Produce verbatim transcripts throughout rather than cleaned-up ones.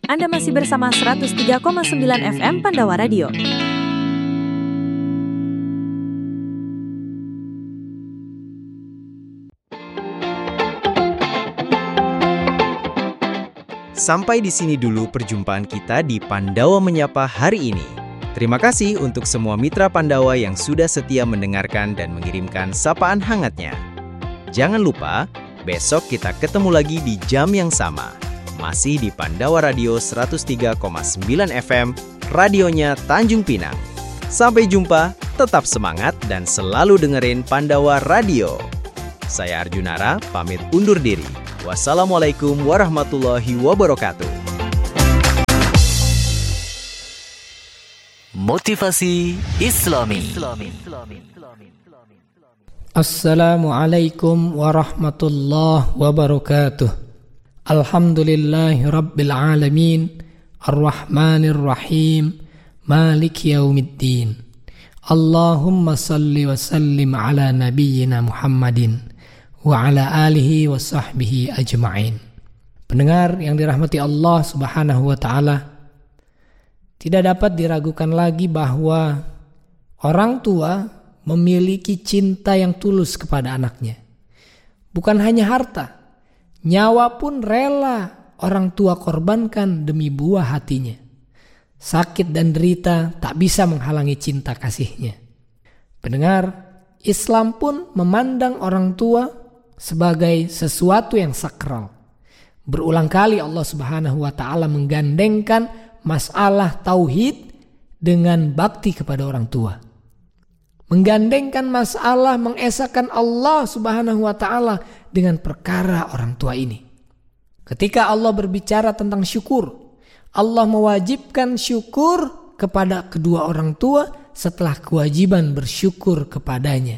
Anda masih bersama seratus tiga koma sembilan F M Pandawa Radio. Sampai di sini dulu perjumpaan kita di Pandawa Menyapa hari ini. Terima kasih untuk semua mitra Pandawa yang sudah setia mendengarkan dan mengirimkan sapaan hangatnya. Jangan lupa, besok kita ketemu lagi di jam yang sama. Masih di Pandawa Radio seratus tiga koma sembilan F M, radionya Tanjung Pinang. Sampai jumpa, tetap semangat dan selalu dengerin Pandawa Radio. Saya Arjunara, pamit undur diri. Wassalamualaikum warahmatullahi wabarakatuh. Motivasi Islami. Assalamualaikum warahmatullahi wabarakatuh. Alhamdulillahi rabbil alamin, ar-rahmanir rahim, maliki yaumiddin. Allahumma salli wa sallim ala nabiyyina Muhammadin wa ala alihi wa sahbihi ajma'in. Pendengar yang dirahmati Allah Subhanahu wa ta'ala, tidak dapat diragukan lagi bahwa orang tua memiliki cinta yang tulus kepada anaknya. Bukan hanya harta, nyawa pun rela orang tua korbankan demi buah hatinya. Sakit dan derita tak bisa menghalangi cinta kasihnya. Pendengar, Islam pun memandang orang tua sebagai sesuatu yang sakral. Berulang kali Allah Subhanahu wa ta'ala menggandengkan masalah tauhid dengan bakti kepada orang tua. Menggandengkan masalah mengesahkan Allah Subhanahu wa ta'ala dengan perkara orang tua ini. Ketika Allah berbicara tentang syukur, Allah mewajibkan syukur kepada kedua orang tua setelah kewajiban bersyukur kepadanya.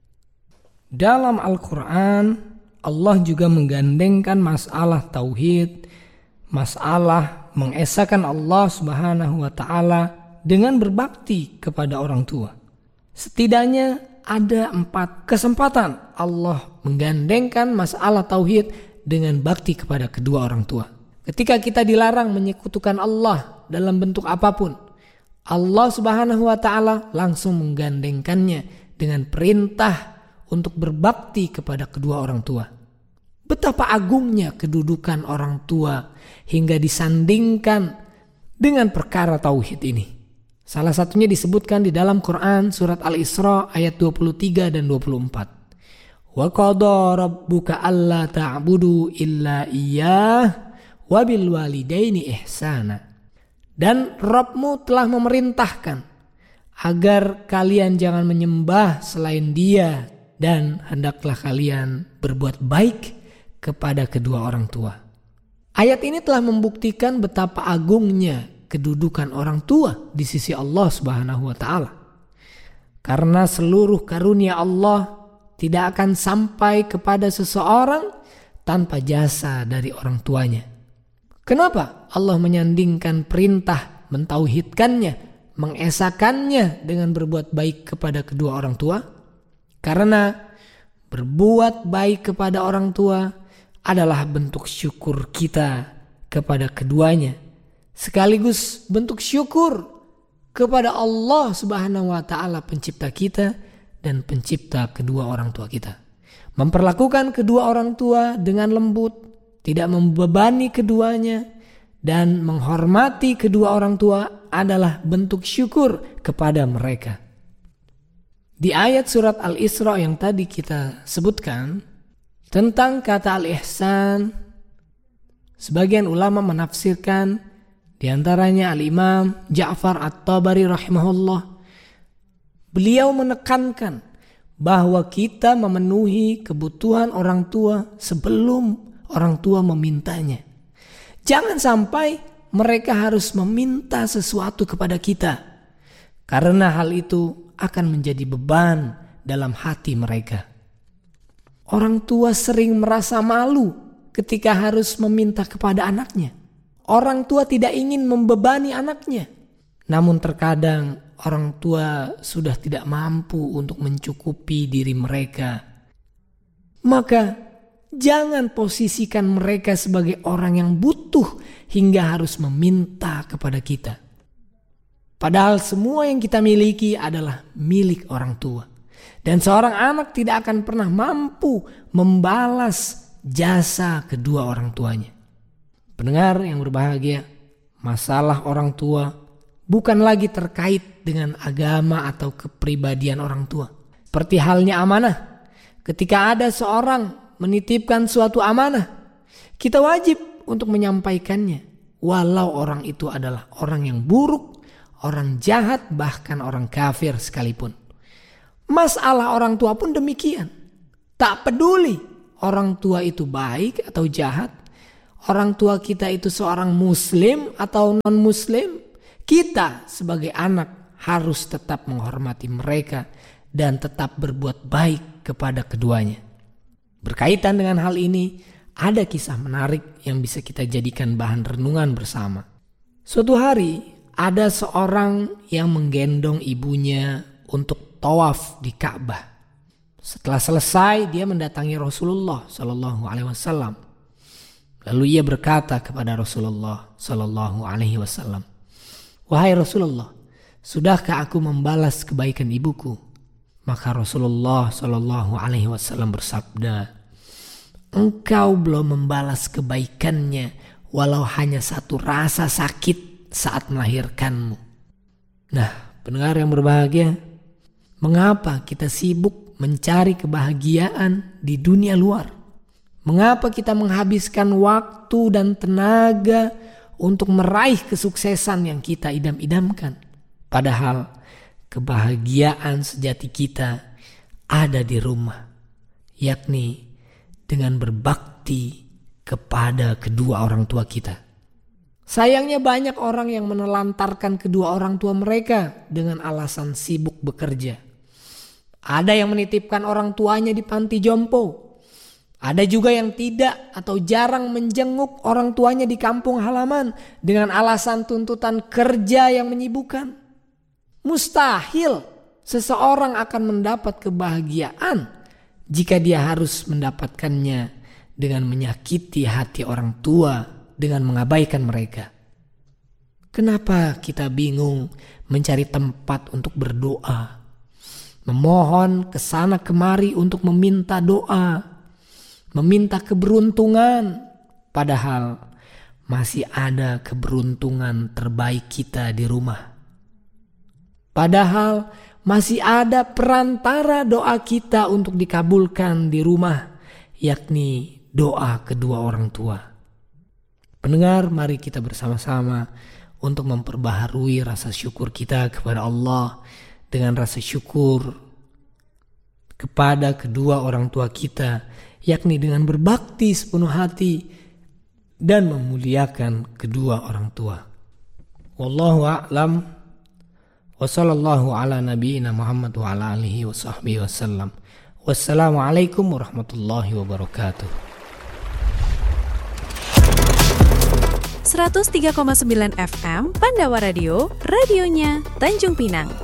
Dalam Al-Quran, Allah juga menggandengkan masalah tauhid, masalah mengesahkan Allah Subhanahu wa ta'ala dengan berbakti kepada orang tua. Setidaknya ada empat kesempatan Allah menggandengkan masalah tauhid dengan bakti kepada kedua orang tua. Ketika kita dilarang menyekutukan Allah dalam bentuk apapun, Allah Subhanahu wa ta'ala langsung menggandengkannya dengan perintah untuk berbakti kepada kedua orang tua. Betapa agungnya kedudukan orang tua hingga disandingkan dengan perkara tauhid ini. Salah satunya disebutkan di dalam Quran surat Al-Isra ayat dua puluh tiga dan dua puluh empat. Wa qada rabbuka alla ta'budu illa iyyah wa bil walidaini ihsana. Dan Rabbmu telah memerintahkan agar kalian jangan menyembah selain Dia dan hendaklah kalian berbuat baik kepada kedua orang tua. Ayat ini telah membuktikan betapa agungnya kedudukan orang tua di sisi Allah Subhanahu wa ta'ala. Karena seluruh karunia Allah tidak akan sampai kepada seseorang tanpa jasa dari orang tuanya. Kenapa Allah menyandingkan perintah mentauhidkannya, mengesahkannya dengan berbuat baik kepada kedua orang tua? Karena berbuat baik kepada orang tua adalah bentuk syukur kita kepada keduanya, sekaligus bentuk syukur kepada Allah Subhanahu wa ta'ala pencipta kita dan pencipta kedua orang tua kita. Memperlakukan kedua orang tua dengan lembut, tidak membebani keduanya, dan menghormati kedua orang tua adalah bentuk syukur kepada mereka. Di ayat surat Al-Isra yang tadi kita sebutkan tentang kata al-ihsan, sebagian ulama menafsirkan, di antaranya Al-Imam Ja'far At-Tabari rahimahullah, beliau menekankan bahwa kita memenuhi kebutuhan orang tua sebelum orang tua memintanya. Jangan sampai mereka harus meminta sesuatu kepada kita, karena hal itu akan menjadi beban dalam hati mereka. Orang tua sering merasa malu ketika harus meminta kepada anaknya. Orang tua tidak ingin membebani anaknya. Namun terkadang orang tua sudah tidak mampu untuk mencukupi diri mereka. Maka Jangan posisikan mereka sebagai orang yang butuh hingga harus meminta kepada kita. Padahal semua yang kita miliki adalah milik orang tua. Dan seorang anak tidak akan pernah mampu membalas jasa kedua orang tuanya. Pendengar yang berbahagia, masalah orang tua bukan lagi terkait dengan agama atau kepribadian orang tua. Seperti halnya amanah. Ketika ada seorang menitipkan suatu amanah, kita wajib untuk menyampaikannya. Walau orang itu adalah orang yang buruk, orang jahat, bahkan orang kafir sekalipun. Masalah orang tua pun demikian. Tak peduli orang tua itu baik atau jahat, orang tua kita itu seorang muslim atau non-muslim, kita sebagai anak harus tetap menghormati mereka dan tetap berbuat baik kepada keduanya. Berkaitan dengan hal ini, ada kisah menarik yang bisa kita jadikan bahan renungan bersama. Suatu hari, ada seorang yang menggendong ibunya untuk tawaf di Ka'bah. Setelah selesai, dia mendatangi Rasulullah Sallallahu Alaihi Wasallam. Lalu ia berkata kepada Rasulullah Sallallahu Alaihi Wasallam, "Wahai Rasulullah, sudahkah aku membalas kebaikan ibuku?" Maka Rasulullah Sallallahu Alaihi Wasallam bersabda, "Engkau belum membalas kebaikannya, walau hanya satu rasa sakit saat melahirkanmu." Nah, pendengar yang berbahagia, mengapa kita sibuk mencari kebahagiaan di dunia luar? Mengapa kita menghabiskan waktu dan tenaga untuk meraih kesuksesan yang kita idam-idamkan? Padahal kebahagiaan sejati kita ada di rumah, yakni dengan berbakti kepada kedua orang tua kita. Sayangnya banyak orang yang menelantarkan kedua orang tua mereka dengan alasan sibuk bekerja. Ada yang menitipkan orang tuanya di panti jompo. Ada juga yang tidak atau jarang menjenguk orang tuanya di kampung halaman dengan alasan tuntutan kerja yang menyibukkan. Mustahil seseorang akan mendapat kebahagiaan jika dia harus mendapatkannya dengan menyakiti hati orang tua dengan mengabaikan mereka. Kenapa kita bingung mencari tempat untuk berdoa, memohon kesana kemari untuk meminta doa, meminta keberuntungan, padahal masih ada keberuntungan terbaik kita di rumah. Padahal masih ada perantara doa kita untuk dikabulkan di rumah, yakni doa kedua orang tua. Pendengar, mari kita bersama-sama untuk memperbaharui rasa syukur kita kepada Allah dengan rasa syukur kepada kedua orang tua kita, yakni dengan berbakti sepenuh hati dan memuliakan kedua orang tua. Wallahu a'lam. Wa sallallahu ala nabiyyina Muhammad wa ala alihi wa sahbihi wasallam. Wassalamualaikum warahmatullahi wabarakatuh. seratus tiga koma sembilan F M Pandawa Radio, radionya Tanjung Pinang.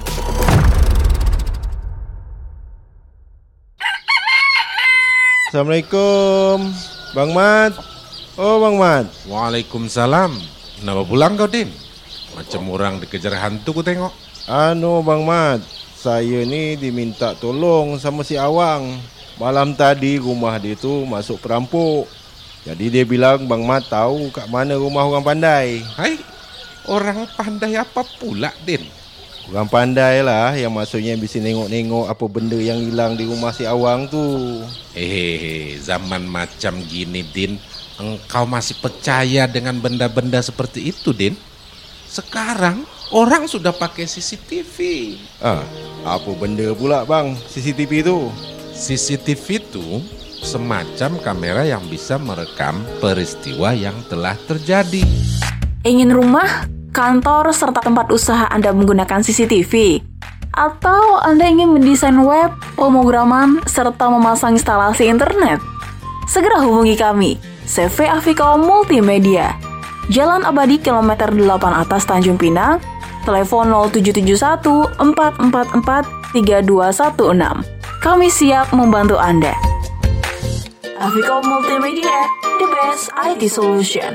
Assalamualaikum, Bang Mat. Oh, Bang Mat. Waalaikumsalam. Kenapa pulang kau, Din? Macam orang dikejar hantu ku tengok. Anu, Bang Mat, saya ni diminta tolong sama si Awang. Malam tadi rumah dia tu masuk perampok. Jadi dia bilang Bang Mat tahu kat mana rumah orang pandai. Hai, orang pandai apa pula, Din? Orang pandai lah, yang maksudnya bisa nengok-nengok apa benda yang hilang di rumah si Awang tu. Hehehe, zaman macam gini, Din, engkau masih percaya dengan benda-benda seperti itu, Din? Sekarang orang sudah pakai C C T V. Ah, apa benda pula bang C C T V tu? C C T V itu semacam kamera yang bisa merekam peristiwa yang telah terjadi. Ingin rumah, kantor, serta tempat usaha Anda menggunakan C C T V? Atau Anda ingin mendesain web, pemrograman, serta memasang instalasi internet? Segera hubungi kami, C V Afikom Multimedia, Jalan Abadi kilometer delapan atas Tanjung Pinang, telepon nol tujuh tujuh satu empat empat empat tiga dua satu enam. Kami siap membantu Anda. Avicom Multimedia, the best I T solution.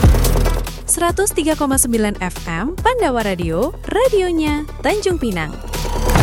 seratus tiga koma sembilan F M Pandawa Radio, radionya Tanjung Pinang.